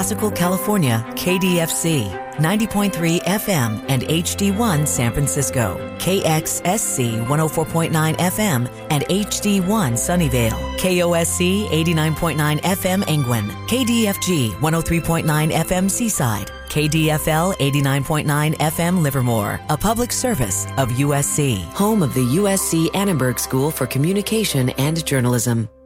Classical, California, KDFC, 90.3 FM and HD1 San Francisco, KXSC 104.9 FM and HD1 Sunnyvale, KOSC 89.9 FM Angwin, KDFG 103.9 FM Seaside, KDFL 89.9 FM Livermore, a public service of USC, home of the USC Annenberg School for Communication and Journalism.